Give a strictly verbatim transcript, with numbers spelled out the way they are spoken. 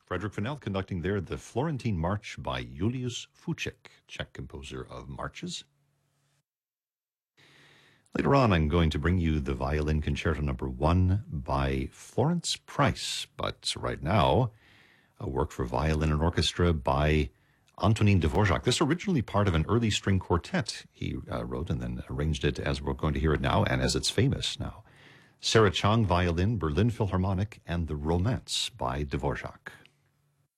Frederick Fennell conducting there the Florentine March by Julius Fučík, Czech composer of marches. Later on, I'm going to bring you the Violin Concerto Number One by Florence Price. But right now, a work for violin and orchestra by Antonín Dvořák. This originally part of an early string quartet he uh, wrote and then arranged it as we're going to hear it now and as it's famous now. Sarah Chang, violin, Berlin Philharmonic, and The Romance by Dvořák.